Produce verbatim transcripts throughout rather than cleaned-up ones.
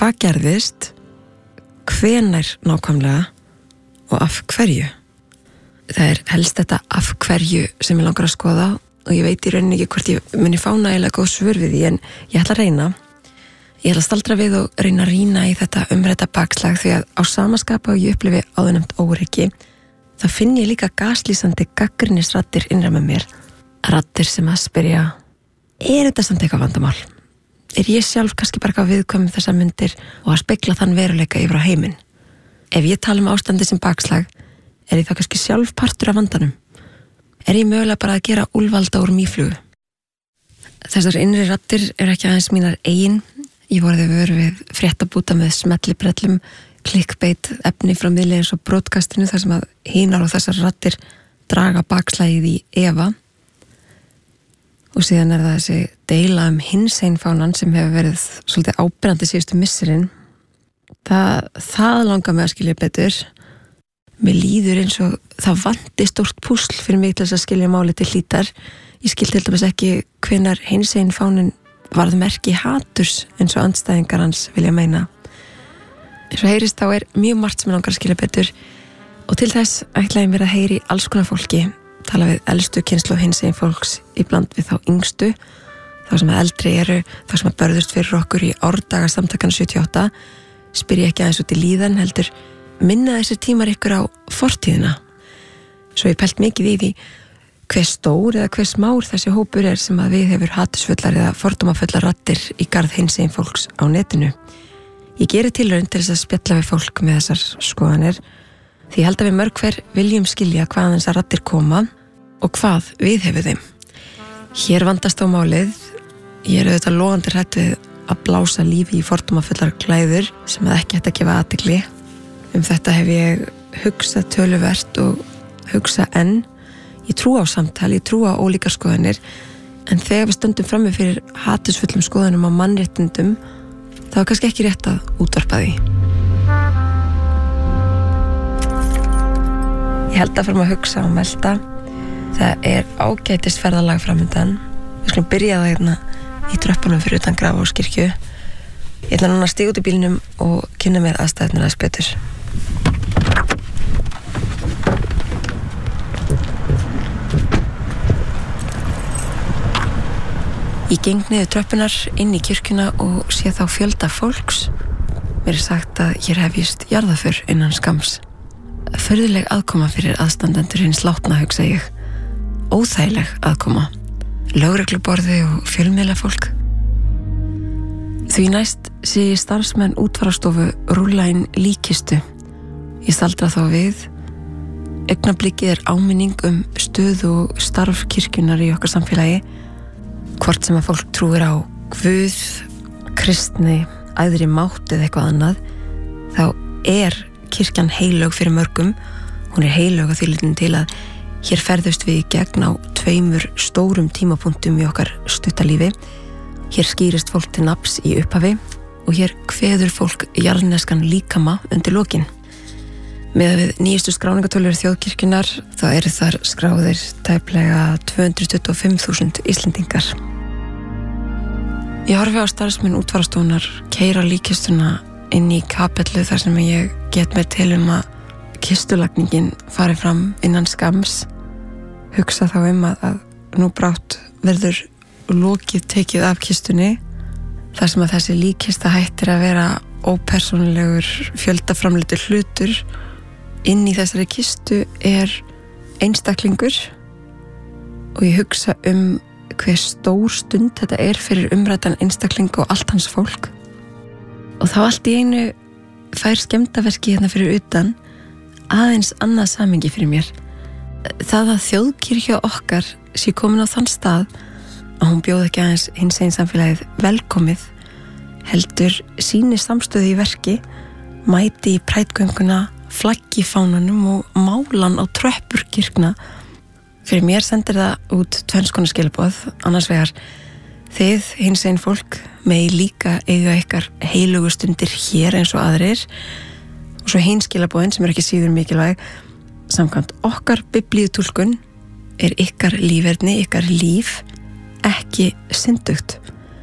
hvað gerðist, hvenær nákvæmlega og af hverju. Það er helst þetta af hverju sem ég langar að skoða og ég veit í rauninni ekki hvort ég muni fá nægilega góð svör við því, en ég ætla að reyna. Ég ætla að staldra við og reyna að rýna í þetta umrædda bakslag því að á samaskapa og ég upplifi áðurnefnt óöryggi, þá finn ég líka gaslýsandi gagnrýnisraddir innra með mér. Raddir sem að spyrja, er þetta samt eitthvað vandamál? Er ég sjálf kannski bara eitthvað viðkvæm þessar myndir og að spegla þann veruleika yfir á heiminn? Ef ég tala um ástandi sem bakslag, er ég þá kannski sjálf partur af vandanum? Er ég mögulega bara að gera úlvalda úr mýflugu? Þessar innri raddir eru ekki aðeins mínar eigin. Ég voruði vöru við fréttabúta með smellibrellum, clickbait efni frá miðli eins og broadcastinu þar sem að hinar og þessar raddir draga bakslagið í efa. Og síðan er það þessi deila um hinsegin fánan sem hefur verið svolítið áberandi síðustu missirinn. Það, það langar mig að skilja betur. Mér líður eins og það vanti stórt púsl fyrir mig til þess að skilja máli til hlítar. Ég skil til dæmis ekki hvenær hinsegin fánin varð merki haturs eins og andstæðingar hans vilja meina. Eins og heyrist þá er mjög margt sem ég langar að skilja betur og til þess ætla ég mér að heyri alls konar fólki, tala við elstu kynslóð hinsegin fólks í bland við þá yngstu, þá sem að eldri eru, þá sem að börðust fyrir okkur í árdaga samtakana sjötíu og átta, spyr ég ekki aðeins út í líðan, heldur minna þessir tímar ykkur á fortíðina. Svo ég pælt mikið í því hver stór eða hver smár þessi hópur er sem að við hefur hatusfullar eða fordómafullar raddir í garð hinsegin fólks á netinu. Ég geri tilraun til þess að spjalla við fólk með þessar skoðanir, því ég held að við mörg hver viljum skilja hvaðan þessar raddir koma og hvað við hefur þeim. Hér vandast á málið, ég er auðvitað logandi hrædd við að blása lífi í fordómafullar klæður sem að ekki hægt að gefa athygli. Um þetta hef ég hugsað töluvert og hugsað enn. Ég trú á samtal, ég trú á ólíkar skoðanir, en þegar við stöndum frammi fyrir hatusfullum skoðanum á mannréttindum, þá er kannski ekki rétt að útvarpa því. Ég held að fara að hugsa og melta. Það er ágætis ferðalag framundan. Við skulum byrja það hérna í tröppunum fyrir utan Grafarvogskirkju. Ég ætla núna að stíga út í bílnum og kynna mér aðstæðurnar aðeins betur. Ég geng niður tröppunar inn í kirkjuna og sé þá fjölda fólks. Mér er sagt að hér hefjist jarðaför innan skams. Förðuleg aðkoma fyrir aðstandendur hins látna, hugsa ég. Óþægileg aðkoma. Lögregluborði og fjölmiðla fólk. Því næst sé ég starfsmenn útfarastofu rúlla inn líkistu. Ég staldra þá við. Augnablikið er áminning um stöðu og starf kirkjunar í okkar samfélagi. Hvort sem að fólk trúir á Guð, kristni, æðri mátt eða eitthvað annað, þá er kirkjan heilög fyrir mörgum. Hún er heilög að því litin til að hér ferðust við í gegn á tveimur stórum tímapunktum í okkar stuttalífi. Hér skýrist fólk til nafns í upphafi og hér kveður fólk jarðneskan líkama undir lokin. Með við nýjustu skráningatölur þjóðkirkjunar þá eru þar skráðir tæplega tvö hundruð tuttugu og fimm þúsund Íslendingar. Ég horfi á starfsmenn útfarastofunar keyra líkistuna inn í kapellu þar sem ég get mér til um að kistulagningin fari fram innan skams. Hugsa þá um að, að nú brátt verður lokið tekið af kistunni þar sem að þessi líkista hættir að vera ópersónulegur fjöldaframleitur hlutur. Inn í þessari kistu er einstaklingur og ég hugsa um hver stór stund þetta er fyrir umræddan einstakling og allt hans fólk. Og þá allt í einu fær skemmtaverki hérna fyrir utan aðeins annað samhengi fyrir mér. Það að þjóðkirkja okkar sé komin á þann stað að hún bjóð ekki aðeins hinsegin samfélagið velkomið, heldur sýni samstöðu í verki, mæti í prætgönguna, flaggi í fánanum og málan á tröppur kirkna. Fyrir mér sendir það út tvenns konar skilaboð, annars vegar þið, hinsegin fólk, megi líka eiga ykkar heilugu stundir hér eins og aðrir, og svo hin skilaboðin sem er ekki síður mikilvæg, samkvæmt okkar biblíutúlkun er ykkar líferni, ykkar líf ekki syndugt.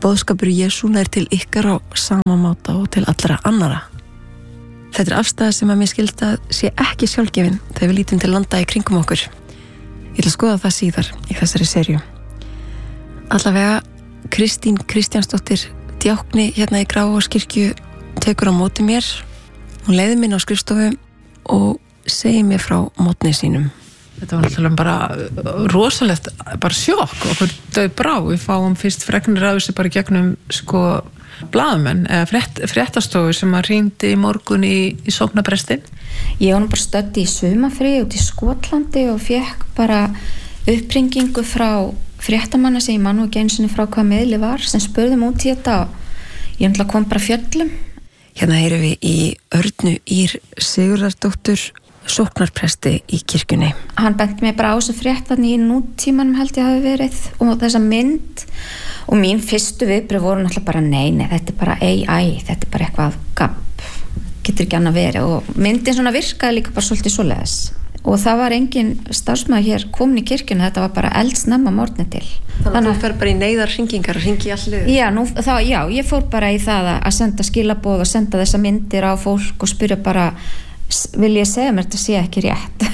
boðskapur Jesú nær til ykkar á sama máta og til allra annara. Þetta er afstæða sem að mér skilst að sé ekki sjálfgefin þegar við lítum til landa í kringum okkur. Ég ætla að skoða það síðar í þessari serju. Allavega, Kristín Kristjánsdóttir, djákni hérna í Grafarvogskirkju, tekur á móti mér. Hún leiði minn á skrifstofu og segir mér frá mótni sínum. Þetta var náttúrulega bara rosalegt, bara sjokk. Okkur döð brá, við fáum fyrst fregnir af þessu bara gegnum sko blaðamenn eða frétt, fréttastofu sem að hringdi í morgun í, í sóknarprestin. Ég var nú bara stödd í sumarfrí út í Skotlandi og fekk bara uppringingu frá fréttamanna sem ég man nú ekki einu sinni frá hvað miðli var sem spurðum út í þetta og ég náttúrulega kom bara fjöllum. Hérna heyrum við í Örnu Ýr Sigurðardóttur, sóknarpresti í kirkjunni. Hann benti mig bara á þessu fréttan í nútímanum held ég hafi verið og þessa mynd og mín fyrstu viðbröð voru náttúrulega bara nei, nei, þetta er bara A I, þetta er bara eitthvað gabb, getur ekki annað verið og myndin svona virkaði líka bara svolítið svoleiðis og það var engin starfsmaður hér komin í kirkjunni, þetta var bara eldsnemma morgni til. Þannig að þú fer bara í neyðar hringingar og hringi í all liðið? Já, nú, þá, já, ég fór bara í það að senda skilaboð og senda þessa myndir á fólk og spyrja bara vil ég segja mér þetta sé ekki rétt.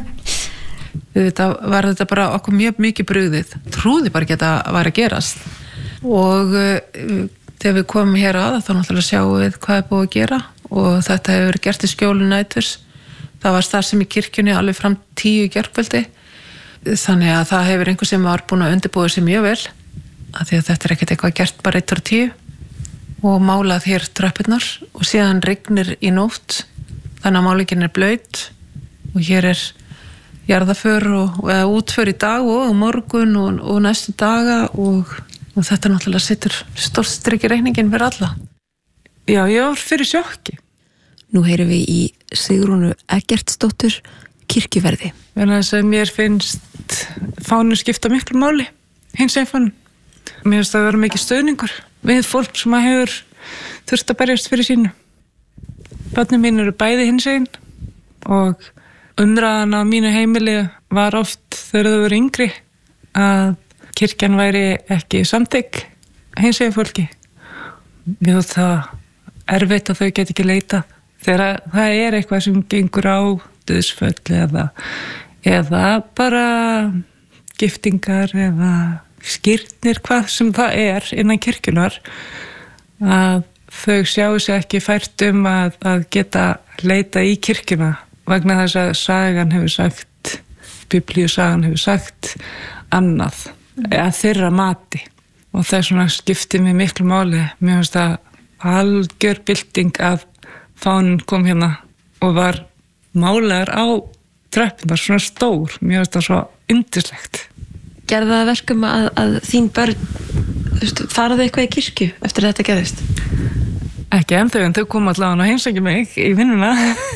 Þetta var þetta bara okkur mjög mikið brugðið. Trúði bara ekki að þetta var að gerast. Og uh, þegar við komum hér að þá náttúrulega sjáum við hvað er búið að gera og þetta hefur verið gert í skjólu næturs. Það var starfsemi í kirkjunni alveg fram tíu í gærkvöldi. Þannig að það hefur einhver sem var búin að undirbúa sig mjög vel af því að þetta er ekkert eitthvað gert bara eitt og tíu og málað hér tröppurnar og síðan rignir í nótt. Þannig að málingin er blaut og hér er jarðaför og, eða útför í dag og morgun og, og næstu daga og, og þetta náttúrulega setur stórt strik í reikningin fyrir alla. Já, ég var fyrir sjokki. Nú heyrum við í Sigrúnu Eggertsdóttur, kirkjuverði. Þannig að sem mér finnst fánum skipta miklu máli, hins eginn fánum. Mér finnst að vera mikið stöðningur við fólk sem að hefur þurft að berjast fyrir sínu. Barnið mín eru bæði hins eginn og umræðan á mínu heimili var oft þegar þau voru yngri að kirkjan væri ekki samþykk hins eginn fólki. Mér finnst það erfitt að þau get ekki leita þegar það er eitthvað sem gengur á dauðsföll eða, eða bara giftingar eða skírnir, hvað sem það er innan kirkjunar, að þau sjáu sig ekki fært um að, að geta leita í kirkjuna vegna þess að sagan hefur sagt, biblíusagan hefur sagt annað, eða þeirra mati og það er svona skiptið mig miklu máli. Mér finnst það algjör bylting að fáninn kom hérna og var málaður á tröppunar svona stór. Mér finnst það svo yndislegt. Gerði það verkum að, að þín börn faraðu eitthvað í kirkju eftir að þetta gerðist? Ekki ennþá, en þau kom allavega að heimsækja mig í vinnuna.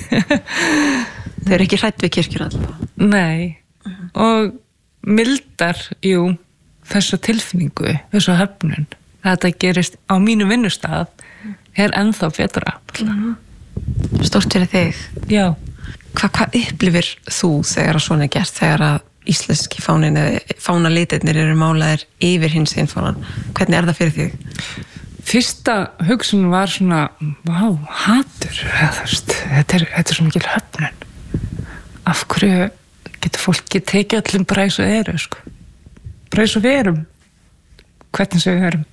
Þau eru ekki hrædd við kirkjur allavega? Nei, uh-huh. Og mildar, jú, þessa tilfinningu, þessu höfnun. Þetta gerist á mínu vinnustað er ennþá betra. Uh-huh. Stórt fyrir þig? Já. Hvað hva upplifir þú þegar að svona er gert, þegar að íslenski fánin eða fánalitirnir eru málaðir yfir hins einn fánan? Hvernig er það fyrir þig? Fyrsta hugsun var svona, vá, hatur, þetta er, þetta er svo mikil höfnun. Af hverju getur fólki tekið allum bara eins og eru, sko. Bara eins og við erum. Hvernig sem við erum.